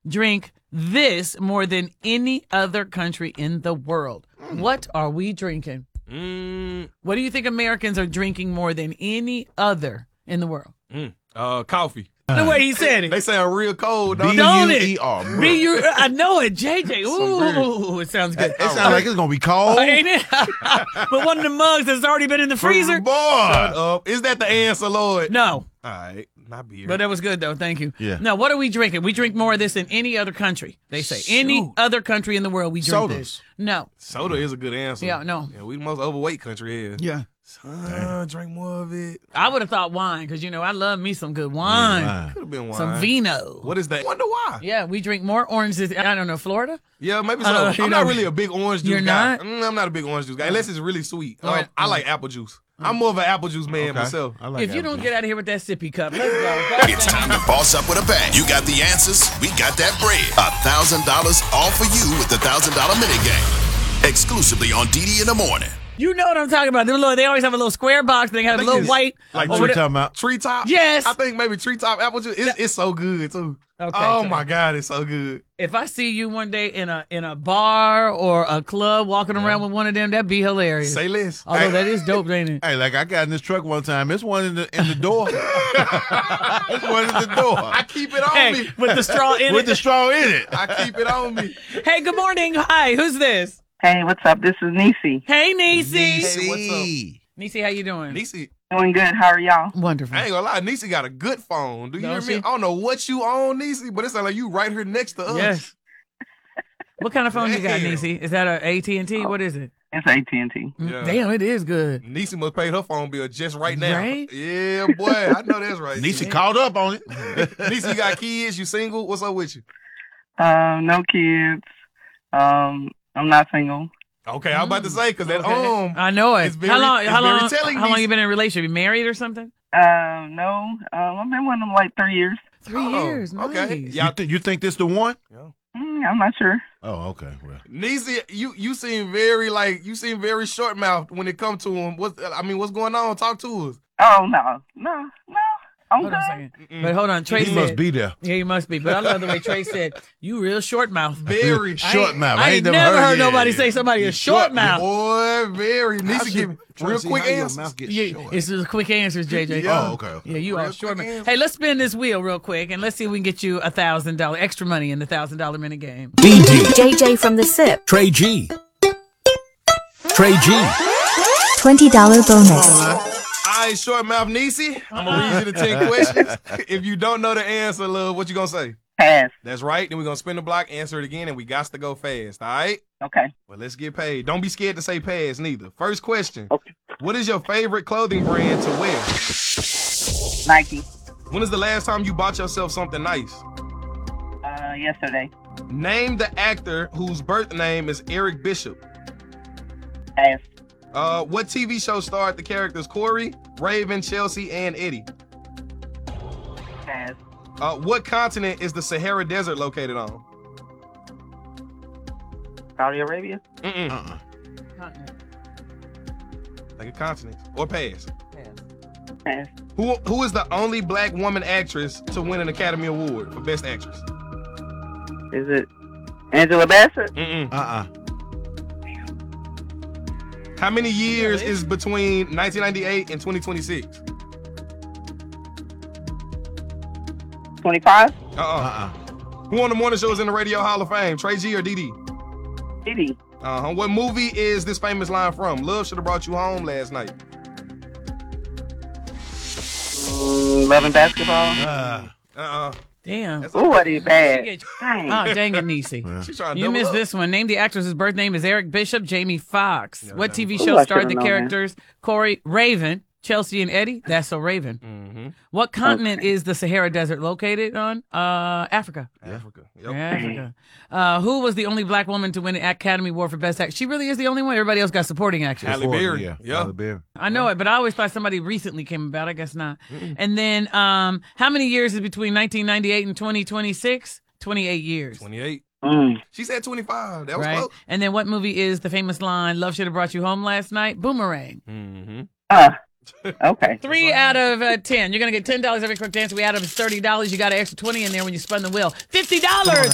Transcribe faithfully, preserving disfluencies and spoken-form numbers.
drink this more than any other country in the world? Mm. What are we drinking? Mm. What do you think Americans are drinking more than any other in the world? Mm. Uh, coffee. The way he said it. They sound real cold, don't Don't they? it? B U I know it, J J. Ooh, it sounds good. It, it sounds like it's going to be cold. Ain't it? But one of the mugs that's already been in the freezer. Boy. Shut up. Is that the answer, Lloyd? No. All right. Not beer. But that was good, though. Thank you. Yeah. Now, what are we drinking? We drink more of this than any other country, they say. Shoot. Any other country in the world, we drink Sodas. this. No. Soda is a good answer. Yeah, no. Yeah, we the most overweight country here. Yeah. Son, drink more of it. I would have thought wine, because, you know, I love me some good wine. Yeah, Could have been wine. Some vino. What is that? Wonder why. Yeah, we drink more oranges. I don't know, Florida? Yeah, maybe so. Uh, I'm you not know- really a big orange juice You're guy. not? Mm, I'm not a big orange juice guy, unless it's really sweet. All Um, right. I like apple juice. I'm more of an apple juice man Okay. myself. I like If you apple don't juice. get out of here with that sippy cup, let's go. It's time to boss up with a bang. You got the answers, we got that bread. A thousand dollars all for you with the thousand dollar mini game. Exclusively on D D in the morning. You know what I'm talking about. Them little, they always have a little square box. They have a think little it's white. like What over you the- talking about? Treetop? Yes. I think maybe treetop apple juice. It's, it's so good, too. Okay, oh, so- my God, it's so good. If I see you one day in a in a bar or a club walking around with one of them, that'd be hilarious. Say less. Although that is dope, ain't it? Hey, like I got in this truck one time. It's one in the in the door. It's one in the door. I keep it on Hey, me. with the straw in With it. the straw in it. I keep it on me. Hey, good morning. Hi, who's this? Hey, what's up? This is Niecy. Hey, Niecy. Hey, what's up? Niecy, how you doing? Niecy, Doing good. How are y'all? Wonderful. I ain't gonna lie, Niecy got a good phone. Do you Don't hear me? she? I don't know what you own, Niecy, but it sounds like you right here next to us. Yes. What kind of phone you got, Damn. Niecy? Is that a A T and T? What is it? It's A T and T. Yeah. Damn, it is good. Niecy must pay her phone bill just right now. Right? Yeah, boy. I know that's right. Niecy caught up on it. Niecy, you got kids? You single? What's up with you? Um, no kids. Um, I'm not single. Okay, I'm about to say, because that Okay. um, I know it. It's very- how long? it's How very long? telling, How long Niecy. you been in a relationship? You married or something? Um, no. Um, I've been with them like three years. Three Oh, years. Nice. okay. You, Yeah. th- you think this the one? Mm, I'm not sure. Oh, okay. Well, Niecy, you you seem very like you seem very short mouthed when it comes to him. What's I mean, what's going on? Talk to us. Oh no, no, no. I'm Hold on a good. second. But hold on, Trey he said. must be there. Yeah, you must be. But I love the way Trey said, you real short mouth. Very Short mouth. I ain't never heard, yeah. nobody say somebody is short mouth. Boy, very. I Niecy, should give me try real to see quick how your answers. mouth gets Yeah, short. it's just quick answers, J J. Yeah. Oh, okay. okay. Yeah, you Real are short quick mouth. answer. Hey, let's spin this wheel real quick, and let's see if we can get you a thousand dollar extra money in the thousand dollar minute game. D D, J J from the SIP. Trey G. Trey G. twenty dollar bonus. All right, short mouth Niecy. I'm gonna read you the ten questions. If you don't know the answer, love, what you gonna say? Pass. That's right. Then we're gonna spin the block, answer it again, and we got to go fast. All right. Okay. Well, let's get paid. Don't be scared to say pass neither. First question. Okay. What is your favorite clothing brand to wear? Nike. When is the last time you bought yourself something nice? Uh, yesterday. Name the actor whose birth name is Eric Bishop. Pass. Uh, what T V show starred the characters Corey, Raven, Chelsea, and Eddie? Pass. Uh, what continent is the Sahara Desert located on? Saudi Arabia. Mm-mm. Uh-uh. Like a continent. Or pass. Pass. Who Who is the only black woman actress to win an Academy Award for Best Actress? Is it Angela Bassett? Mm-mm. Uh-uh. How many years is between nineteen ninety-eight and twenty twenty-six? twenty-five. Uh-uh. Uh-uh. Who on the morning show is in the Radio Hall of Fame? Trey G or D D? D D. Uh-huh. What movie is this famous line from? Love should have brought you home last night. Mm, Love and Basketball. Uh, Uh-uh. Damn. Ooh, what is bad? Dang. Oh, dang it, Niecy. She's trying to You double missed up. this one. Name the actress's birth name is Eric Bishop, Jamie Foxx. what T V Ooh, show I starred should've the known that. characters Corey, Raven, Chelsea, and Eddie? That's so Raven. Mm-hmm. What continent is the Sahara Desert located on? Uh, Africa. Africa. Yep. Africa. Uh, who was the only black woman to win an Academy Award for Best Actress? She really is the only one. Everybody else got supporting actress. Halle Berry. Yeah. Yeah. Halle Berry. I know it, but I always thought somebody recently came about. I guess not. And then, um, how many years is between nineteen ninety-eight and twenty twenty-six? twenty-eight years. twenty-eight. Mm. She said twenty-five. That was Right? close. And then what movie is the famous line, Love Should Have Brought You Home Last Night? Boomerang. Mm-hmm. Uh, okay. Three out of uh, ten. You're going to get ten dollars every quick dance. We add up is thirty dollars. You got an extra twenty in there when you spun the wheel. fifty dollars.